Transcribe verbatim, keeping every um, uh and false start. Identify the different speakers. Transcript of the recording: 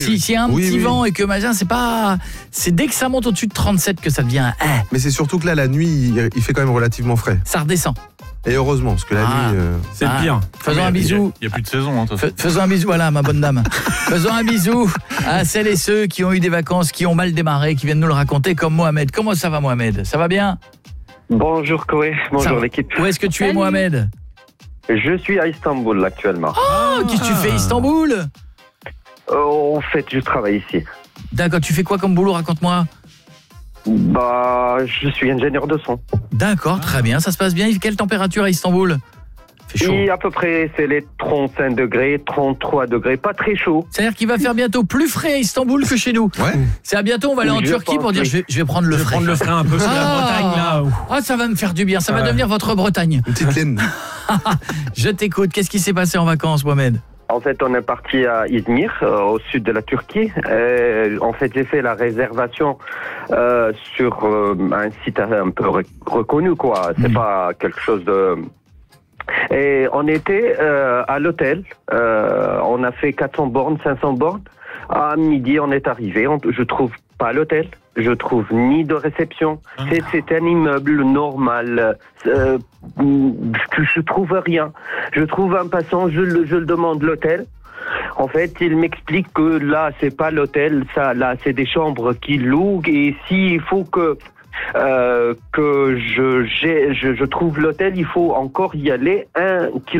Speaker 1: Si, s'il y a un
Speaker 2: Oui,
Speaker 1: petit
Speaker 2: oui.
Speaker 1: vent et que machin, c'est pas... C'est dès que ça monte au-dessus de trente-sept que ça devient un eh,
Speaker 2: Mais c'est surtout que là, la nuit, il, il fait quand même relativement frais.
Speaker 1: ça redescend.
Speaker 2: Et heureusement, parce que la
Speaker 1: Ah.
Speaker 2: nuit... euh,
Speaker 3: C'est
Speaker 1: Ah.
Speaker 3: le pire.
Speaker 1: Faisons un bisou.
Speaker 4: Il n'y a plus de saison. Hein, de toute façon.
Speaker 1: Fais- Faisons un bisou, voilà ma bonne dame. Faisons un bisou à celles et ceux qui ont eu des vacances, qui ont mal démarré, qui viennent nous le raconter, comme Mohamed. Comment ça va, Mohamed? Ça va bien?
Speaker 5: Bonjour Koé,
Speaker 1: Ça
Speaker 5: bonjour
Speaker 1: va.
Speaker 5: l'équipe.
Speaker 1: Où est-ce que tu es,
Speaker 6: Salut.
Speaker 1: Mohamed?
Speaker 5: Je suis à Istanbul actuellement.
Speaker 1: Oh, qu'est-ce que tu fais, Istanbul?
Speaker 5: Euh, en fait, je travaille ici.
Speaker 1: D'accord, tu fais quoi comme boulot? Raconte-moi.
Speaker 5: Bah, je suis ingénieur de son.
Speaker 1: D'accord, très bien, ça se passe bien. Il fait quelle température à Istanbul? Il fait chaud.
Speaker 5: Et à peu près, c'est les trente-cinq degrés, trente-trois degrés, pas très chaud.
Speaker 1: C'est-à-dire qu'il va faire bientôt plus frais à Istanbul que chez nous.
Speaker 2: Ouais.
Speaker 1: C'est à bientôt, on va aller en
Speaker 5: Je
Speaker 1: Turquie
Speaker 5: pense,
Speaker 1: pour dire
Speaker 5: oui.
Speaker 1: je vais, je vais prendre le
Speaker 3: Je vais
Speaker 1: frais.
Speaker 3: prendre le frein un peu sur la
Speaker 1: Ah.
Speaker 3: Bretagne là.
Speaker 1: Ah, ça va me faire du bien, ça va
Speaker 3: Ouais.
Speaker 1: devenir votre Bretagne.
Speaker 2: Une petite laine.
Speaker 1: Je t'écoute, qu'est-ce qui s'est passé en vacances, Mohamed?
Speaker 5: En fait, on est parti à Izmir, euh, au sud de la Turquie. Euh, en fait, j'ai fait la réservation euh, sur euh, un site un peu re- reconnu, quoi. C'est
Speaker 1: Mhm.
Speaker 5: pas quelque chose de... Et on était euh, à l'hôtel. Euh, on a fait quatre cents bornes, cinq cents bornes. À midi, on est arrivé. On- je trouve pas l'hôtel. Je trouve ni de réception. C'est, c'est un immeuble normal. Euh, je, je trouve rien. Je trouve un passant. Je, le- je le demande l'hôtel. En fait, il m'explique que là, c'est pas l'hôtel. Ça, là, c'est des chambres qu'il loue. Et s'il faut que euh, que je, j'ai, je je trouve l'hôtel, il faut encore y aller un kilomètre.